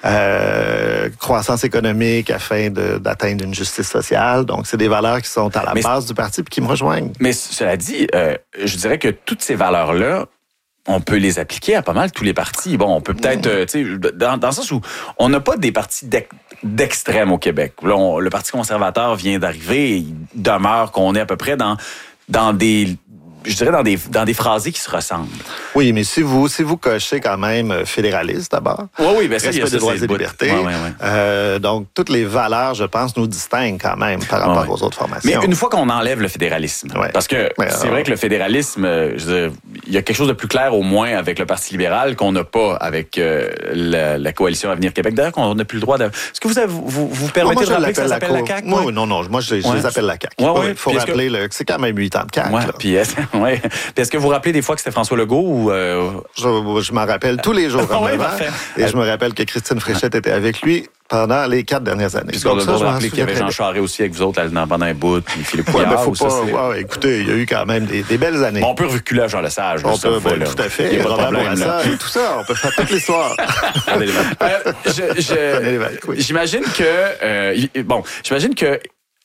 euh, croissance économique afin de, d'atteindre une justice sociale. Donc, c'est des valeurs qui sont à la mais, base du parti et qui me rejoignent. Mais cela dit, euh, je dirais que toutes ces valeurs-là, on peut les appliquer à pas mal tous les partis. Bon, on peut peut-être, euh, tu sais, dans, dans le sens où on n'a pas des partis d'extrême au Québec. Là, on, le Parti conservateur vient d'arriver, il demeure qu'on est à peu près dans, dans des... je dirais, dans des, dans des phrasés qui se ressemblent. Oui, mais si vous, si vous cochez quand même fédéraliste d'abord, oui, oui, bien ça, respect il y a des droits et libertés, ouais, ouais, ouais. Euh, donc toutes les valeurs, je pense, nous distinguent quand même par rapport ouais, ouais. aux autres formations. Mais une fois qu'on enlève le fédéralisme, ouais. parce que ouais, c'est vrai que le fédéralisme, je veux dire, il y a quelque chose de plus clair au moins avec le Parti libéral qu'on n'a pas avec euh, la, la coalition Avenir Québec. D'ailleurs, qu'on n'a plus le droit de... Est-ce que vous avez, vous, vous permettez non, de rappeler que ça s'appelle la, la C A Q? Oui, oui, non, non, moi je, je ouais. les appelle la C A Q. Il ouais, ouais. faut rappeler, que... le, c'est quand même huit ans de C A Q. Ouais, puis est-ce, ouais. est-ce que vous vous rappelez des fois que c'était François Legault ou... Euh... Je, je m'en rappelle tous les jours en ouais, et je me rappelle que Christine Fréchette était avec lui pendant les quatre dernières années. Puis on a rappelé qu'il y avait Jean Charest aussi avec vous autres là, pendant un bout, puis Philippe Couillard. Ouais, ben, faut ça, pas, ouais, écoutez, il y a eu quand même des, des belles années. Bon, on peut reculer à Jean Lesage. On ça, peut, fois, ben, là. tout à fait. Robert Bourassa et tout ça, on peut faire toute l'histoire. euh, je, je, j'imagine que... Euh, bon, j'imagine que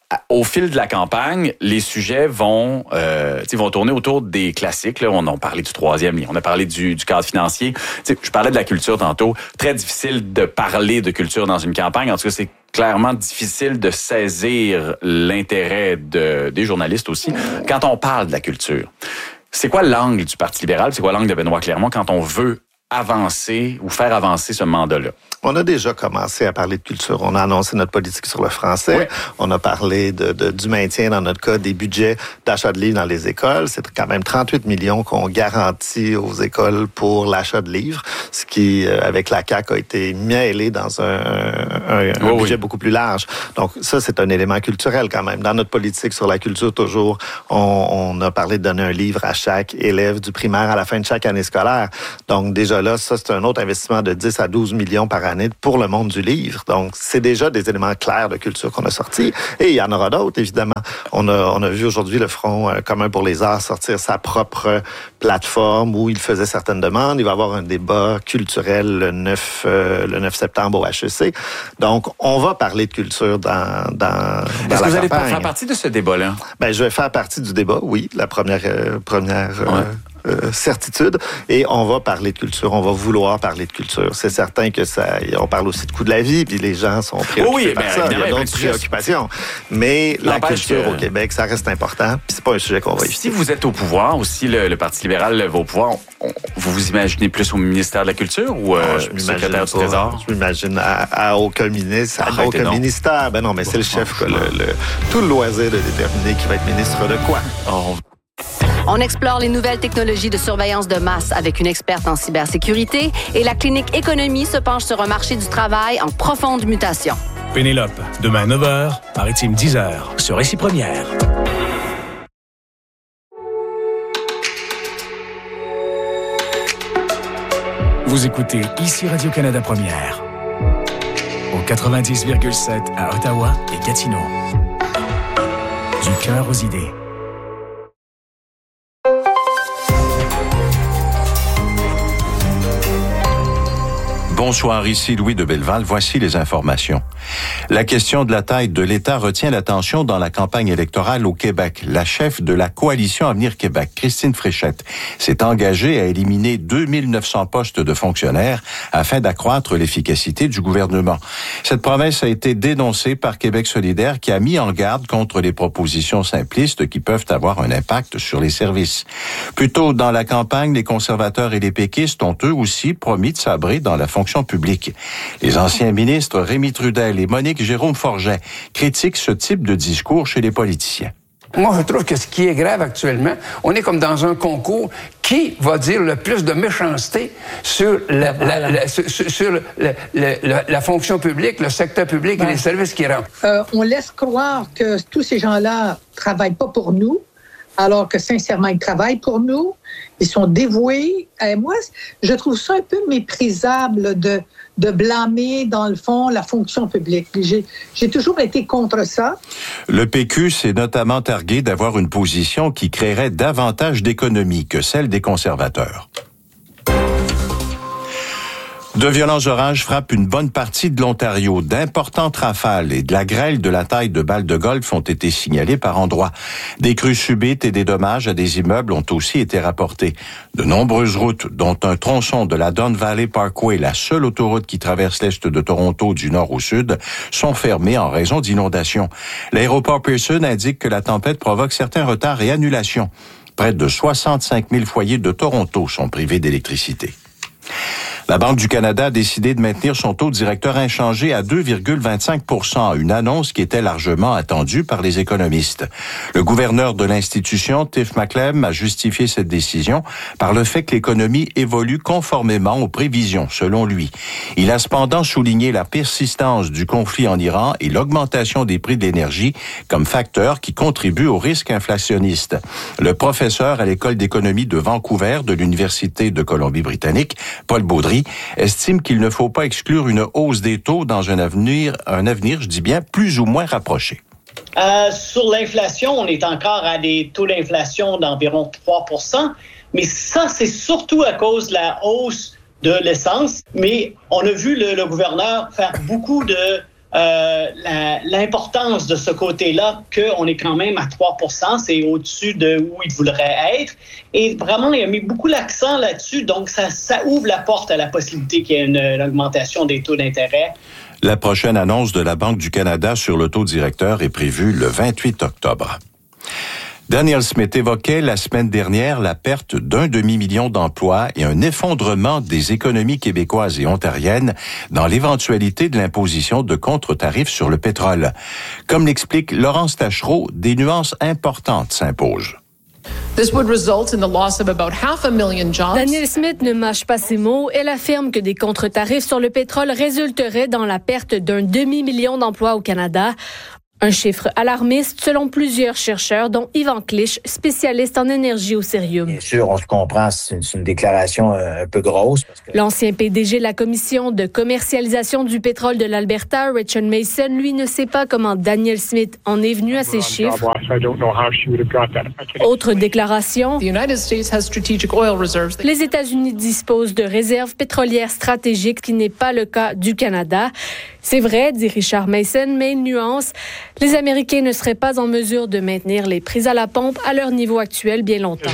au fil de la campagne, les sujets vont, euh, vont tourner autour des classiques. Là. On a parlé du troisième lien, on a parlé du, du cadre financier. T'sais, je parlais de la culture tantôt. Très difficile de parler de culture dans une campagne. En tout cas, c'est clairement difficile de saisir l'intérêt de, des journalistes aussi quand on parle de la culture. C'est quoi l'angle du Parti libéral? C'est quoi l'angle de Benoît Clermont quand on veut avancer ou faire avancer ce mandat-là? On a déjà commencé à parler de culture. On a annoncé notre politique sur le français. Oui. On a parlé de, de, du maintien, dans notre cas, des budgets d'achat de livres dans les écoles. C'est quand même trente-huit millions qu'on garantit aux écoles pour l'achat de livres, ce qui, avec la C A Q, a été mêlé dans un, un, un oui, budget oui. beaucoup plus large. Donc ça, c'est un élément culturel quand même. Dans notre politique sur la culture, toujours, on, on a parlé de donner un livre à chaque élève du primaire à la fin de chaque année scolaire. Donc déjà là, ça, c'est un autre investissement de dix à douze millions par année pour le monde du livre. Donc, c'est déjà des éléments clairs de culture qu'on a sortis. Et il y en aura d'autres, évidemment. On a, on a vu aujourd'hui le Front commun pour les arts sortir sa propre plateforme où il faisait certaines demandes. Il va y avoir un débat culturel le neuf, euh, le neuf septembre au H E C. Donc, on va parler de culture dans, dans, dans Est-ce la que vous allez campagne. faire partie de ce débat-là? Ben, je vais faire partie du débat, oui. La première, euh, première ouais. euh, Euh, certitude, et on va parler de culture, on va vouloir parler de culture. C'est certain que ça, on parle aussi de coût de la vie, puis les gens sont préoccupés oui, par ben, ça. Il y a d'autres préoccupations. Mais la culture que... au Québec, ça reste important, puis c'est pas un sujet qu'on va éviter. Si vous êtes au pouvoir, aussi le, le Parti libéral va au pouvoir, on, vous vous imaginez plus au ministère de la Culture ou euh, oh, je secrétaire du Trésor? Je m'imagine à, à aucun ministre, à aucun non. ministère. Ben non, mais bon, c'est le chef qui a le, le, tout le loisir de déterminer qui va être ministre de quoi. Oh. On explore les nouvelles technologies de surveillance de masse avec une experte en cybersécurité et la clinique Économie se penche sur un marché du travail en profonde mutation. Pénélope, demain neuf heures, Maritime dix heures, sur Ici Première. Vous écoutez Ici Radio-Canada Première. Au quatre-vingt-dix virgule sept à Ottawa et Gatineau. Du cœur aux idées. Bonsoir, ici Louis de Belleval. Voici les informations. La question de la taille de l'État retient l'attention dans la campagne électorale au Québec. La chef de la coalition Avenir Québec, Christine Fréchette, s'est engagée à éliminer deux mille neuf cents postes de fonctionnaires afin d'accroître l'efficacité du gouvernement. Cette promesse a été dénoncée par Québec solidaire qui a mis en garde contre les propositions simplistes qui peuvent avoir un impact sur les services. Plus tôt dans la campagne, les conservateurs et les péquistes ont eux aussi promis de sabrer dans la fonction publique. Les anciens ministres Rémi Trudel et Monique Jérôme-Forget critiquent ce type de discours chez les politiciens. Moi, je trouve que ce qui est grave actuellement, on est comme dans un concours. Qui va dire le plus de méchanceté sur la, la, la, sur, sur la, la, la fonction publique, le secteur public et les services qui rentrent? Euh, on laisse croire que tous ces gens-là travaillent pas pour nous, alors que sincèrement, ils travaillent pour nous. Ils sont dévoués. Et moi, je trouve ça un peu méprisable de, de blâmer, dans le fond, la fonction publique. J'ai, j'ai toujours été contre ça. Le P Q s'est notamment targué d'avoir une position qui créerait davantage d'économies que celle des conservateurs. De violents orages frappent une bonne partie de l'Ontario. D'importantes rafales et de la grêle de la taille de balles de golf ont été signalées par endroits. Des crues subites et des dommages à des immeubles ont aussi été rapportés. De nombreuses routes, dont un tronçon de la Don Valley Parkway, la seule autoroute qui traverse l'est de Toronto du nord au sud, sont fermées en raison d'inondations. L'aéroport Pearson indique que la tempête provoque certains retards et annulations. Près de soixante-cinq mille foyers de Toronto sont privés d'électricité. La Banque du Canada a décidé de maintenir son taux directeur inchangé à deux virgule vingt-cinq pour cent, une annonce qui était largement attendue par les économistes. Le gouverneur de l'institution, Tiff Macklem, a justifié cette décision par le fait que l'économie évolue conformément aux prévisions, selon lui. Il a cependant souligné la persistance du conflit en Iran et l'augmentation des prix de l'énergie comme facteurs qui contribuent au risque inflationniste. Le professeur à l'École d'économie de Vancouver de l'Université de Colombie-Britannique, Paul Baudry, estime qu'il ne faut pas exclure une hausse des taux dans un avenir, un avenir, je dis bien, plus ou moins rapproché. Euh, sur l'inflation, on est encore à des taux d'inflation d'environ trois pour cent, mais ça, c'est surtout à cause de la hausse de l'essence. Mais on a vu le, le gouverneur faire beaucoup de euh, la, l'importance de ce côté-là, qu'on est quand même à trois pour cent, c'est au-dessus de où il voudrait être. Et vraiment, il a mis beaucoup l'accent là-dessus, donc ça, ça ouvre la porte à la possibilité qu'il y ait une, une augmentation des taux d'intérêt. La prochaine annonce de la Banque du Canada sur le taux directeur est prévue le vingt-huit octobre. Danielle Smith évoquait la semaine dernière la perte d'un demi-million d'emplois et un effondrement des économies québécoises et ontariennes dans l'éventualité de l'imposition de contre-tarifs sur le pétrole. Comme l'explique Laurence Taschereau, des nuances importantes s'imposent. This would result in the loss of about half a million jobs. Danielle Smith ne mâche pas ses mots. Elle affirme que des contre-tarifs sur le pétrole résulteraient dans la perte d'un demi-million d'emplois au Canada. Un chiffre alarmiste selon plusieurs chercheurs, dont Yvan Clich, spécialiste en énergie au Cerium. Bien sûr, on se comprend, c'est une, c'est une déclaration un peu grosse. Parce que... L'ancien P D G de la Commission de commercialisation du pétrole de l'Alberta, Richard Mason, lui ne sait pas comment Danielle Smith en est venu à ces chiffres. Autre déclaration. The United States has strategic oil reserves. Les États-Unis disposent de réserves pétrolières stratégiques, ce qui n'est pas le cas du Canada. C'est vrai, dit Richard Mason, mais une nuance. Les Américains ne seraient pas en mesure de maintenir les prix à la pompe à leur niveau actuel bien longtemps.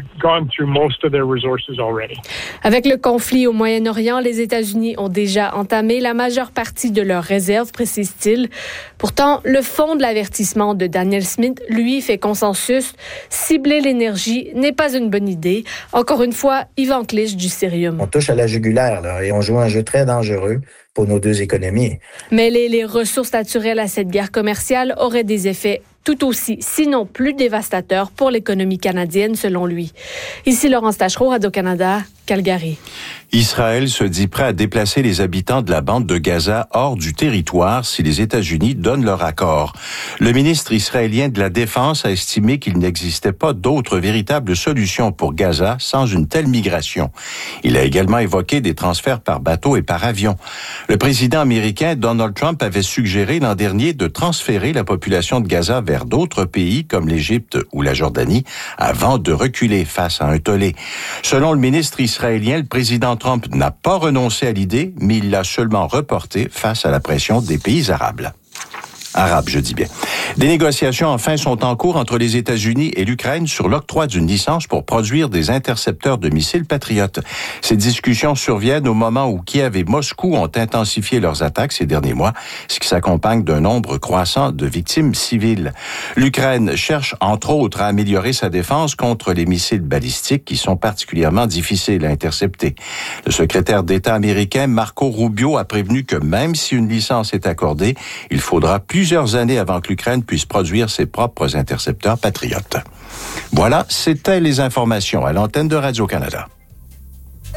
Avec le conflit au Moyen-Orient, les États-Unis ont déjà entamé la majeure partie de leurs réserves, précise-t-il. Pourtant, le fond de l'avertissement de Danielle Smith, lui, fait consensus. Cibler l'énergie n'est pas une bonne idée. Encore une fois, Yvan Clich du Cerium. On touche à la jugulaire là, et on joue un jeu très dangereux pour nos deux économies. Mêler les ressources naturelles à cette guerre commerciale aurait des effets tout aussi, sinon plus dévastateurs pour l'économie canadienne, selon lui. Ici Laurence Taschereau, Radio-Canada, Calgary. Israël se dit prêt à déplacer les habitants de la bande de Gaza hors du territoire si les États-Unis donnent leur accord. Le ministre israélien de la Défense a estimé qu'il n'existait pas d'autre véritable solution pour Gaza sans une telle migration. Il a également évoqué des transferts par bateau et par avion. Le président américain Donald Trump avait suggéré l'an dernier de transférer la population de Gaza vers d'autres pays comme l'Égypte ou la Jordanie avant de reculer face à un tollé. Selon le ministre israélien, le président Trump n'a pas renoncé à l'idée, mais il l'a seulement reportée face à la pression des pays arabes. Arabe, je dis bien. Des négociations, enfin, sont en cours entre les États-Unis et l'Ukraine sur l'octroi d'une licence pour produire des intercepteurs de missiles patriotes. Ces discussions surviennent au moment où Kiev et Moscou ont intensifié leurs attaques ces derniers mois, ce qui s'accompagne d'un nombre croissant de victimes civiles. L'Ukraine cherche, entre autres, à améliorer sa défense contre les missiles balistiques qui sont particulièrement difficiles à intercepter. Le secrétaire d'État américain Marco Rubio a prévenu que même si une licence est accordée, il faudra plus plusieurs années avant que l'Ukraine puisse produire ses propres intercepteurs patriotes. Voilà, c'était les informations à l'antenne de Radio-Canada.